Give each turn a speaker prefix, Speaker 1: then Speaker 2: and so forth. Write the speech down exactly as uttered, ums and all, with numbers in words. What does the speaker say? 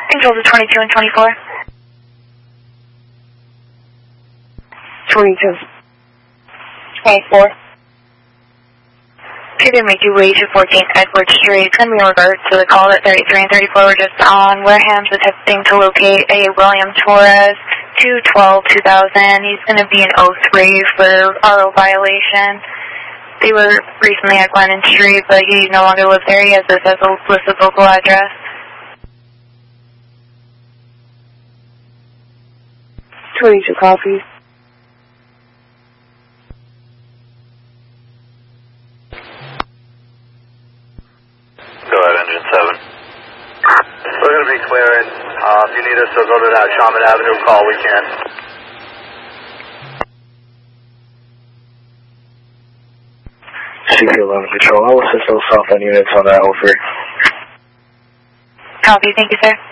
Speaker 1: Control to twenty-two and twenty-four.
Speaker 2: twenty-two.
Speaker 1: twenty-four. Okay, then make your way to fourteen Edward Street. Send me in regards to the call at thirty-three and thirty-four. We're just on Wareham's attempting to locate a William Torres, two twelve two thousand. He's going to be in oh three for R O violation. They were recently at Glennon Street, but he no longer lives there. He has this as a listed local address.
Speaker 2: twenty-two copies.
Speaker 3: Go ahead, engine seven. We're going to be clearing. Uh, if you need us to go to that Shaman Avenue call, we can.
Speaker 4: C P eleven Control, I will assist those South End units on that over.
Speaker 1: Copy, thank you, sir.